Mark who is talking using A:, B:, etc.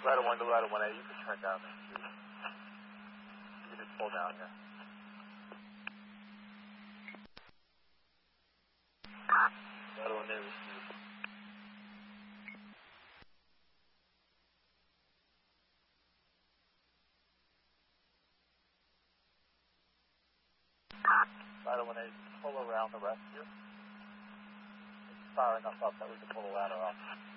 A: Ladder 1 to ladder 1A, you can turn down this too. You can just pull down here. Ladder 1A received. Ladder 1A, pull around the rescue. Far enough up that we can pull the ladder off.